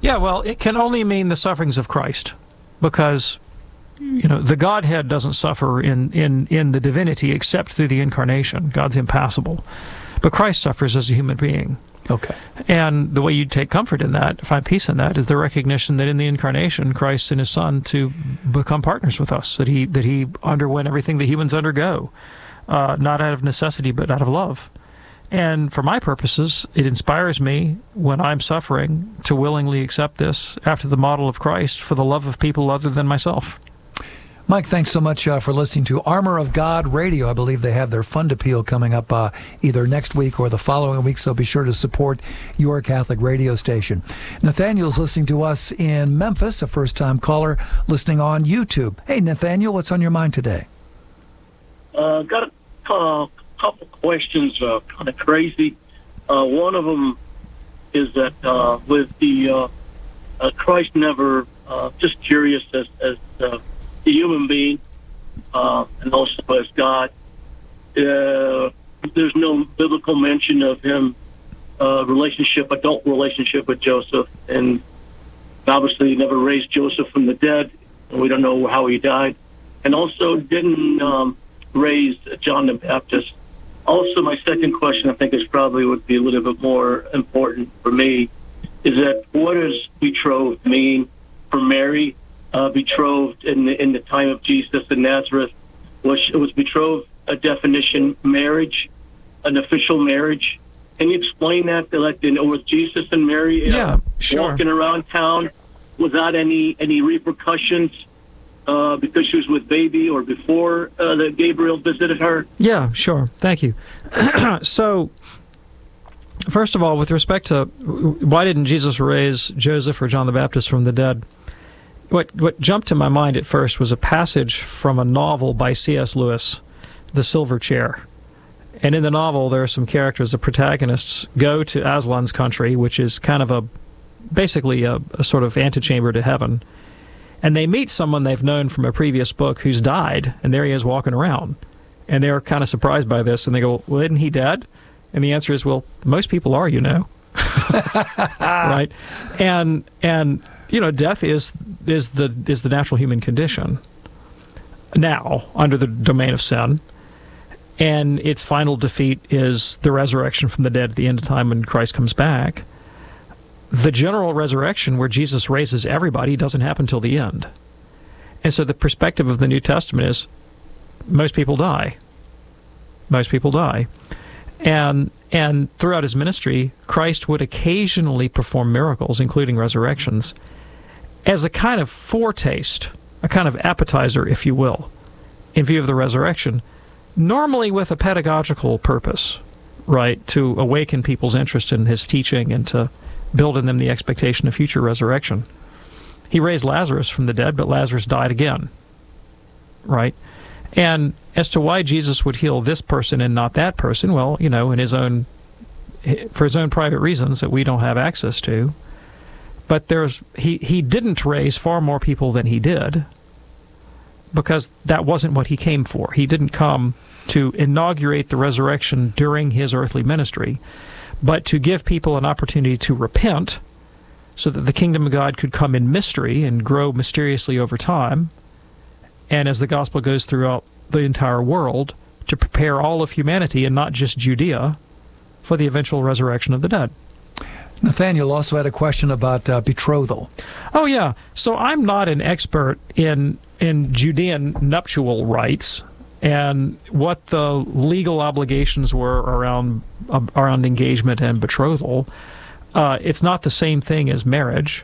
Yeah, well, it can only mean the sufferings of Christ, because the Godhead doesn't suffer in the divinity except through the incarnation. God's impassible. But Christ suffers as a human being. Okay. And the way you take comfort in that, find peace in that, is the recognition that in the incarnation, Christ sent his Son to become partners with us, that he underwent everything that humans undergo, not out of necessity, but out of love. And for my purposes, it inspires me when I'm suffering to willingly accept this after the model of Christ for the love of people other than myself. Mike, thanks so much for listening to Armor of God Radio. I believe they have their Fund Appeal coming up either next week or the following week, so be sure to support your Catholic radio station. Nathaniel's listening to us in Memphis, a first-time caller listening on YouTube. Hey, Nathaniel, what's on your mind today? Got a couple questions, kind of crazy. One of them is that with the Christ never, just curious as the human being, and also as God, there's no biblical mention of him adult relationship with Joseph, and obviously he never raised Joseph from the dead, and we don't know how he died, and also didn't raise John the Baptist. Also, my second question, I think, would be a little bit more important for me, is that what does betrothed mean for Mary? Betrothed in the time of Jesus in Nazareth, was betrothed a definition marriage, an official marriage? Can you explain that? Was Jesus and Mary walking around town without any repercussions because she was with baby or before that Gabriel visited her? Yeah, sure. Thank you. So, first of all, with respect to why didn't Jesus raise Joseph or John the Baptist from the dead, what jumped to my mind at first was a passage from a novel by C.S. Lewis, The Silver Chair. And in the novel, there are some characters, the protagonists, go to Aslan's country, which is kind of basically a sort of antechamber to heaven. And they meet someone they've known from a previous book who's died, and there he is walking around. And they're kind of surprised by this, and they go, well, isn't he dead? And the answer is, well, most people are, right? And death is the natural human condition now under the domain of sin, and its final defeat is the resurrection from the dead at the end of time when Christ comes back. The general resurrection, where Jesus raises everybody, doesn't happen till the end. And so the perspective of the New Testament is most people die. Most people die. And throughout his ministry, Christ would occasionally perform miracles, including resurrections, as a kind of foretaste, a kind of appetizer, if you will, in view of the resurrection, normally with a pedagogical purpose, right, to awaken people's interest in his teaching and to build in them the expectation of future resurrection. He raised Lazarus from the dead, but Lazarus died again, right? And as to why Jesus would heal this person and not that person, well, for his own private reasons that we don't have access to. But he didn't raise far more people than he did, because that wasn't what he came for. He didn't come to inaugurate the resurrection during his earthly ministry, but to give people an opportunity to repent so that the kingdom of God could come in mystery and grow mysteriously over time, and as the gospel goes throughout the entire world, to prepare all of humanity, and not just Judea, for the eventual resurrection of the dead. Nathaniel also had a question about betrothal. Oh, yeah. So I'm not an expert in Judean nuptial rights and what the legal obligations were around engagement and betrothal. It's not the same thing as marriage.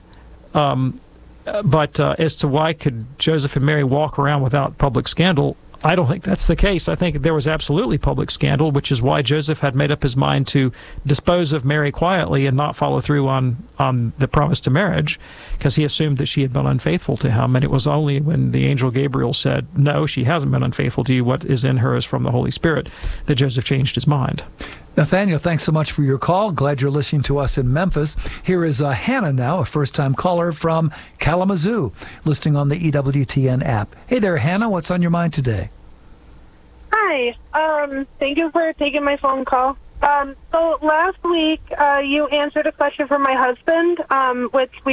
But as to why could Joseph and Mary walk around without public scandal, I don't think that's the case. I think there was absolutely public scandal, which is why Joseph had made up his mind to dispose of Mary quietly and not follow through on the promise to marriage, because he assumed that she had been unfaithful to him. And it was only when the angel Gabriel said, no, she hasn't been unfaithful to you, what is in her is from the Holy Spirit, that Joseph changed his mind. Nathaniel, thanks so much for your call. Glad you're listening to us in Memphis. Here is Hannah now, a first-time caller from Kalamazoo, listening on the EWTN app. Hey there, Hannah. What's on your mind today? Hi. Thank you for taking my phone call. So last week, you answered a question from my husband, which we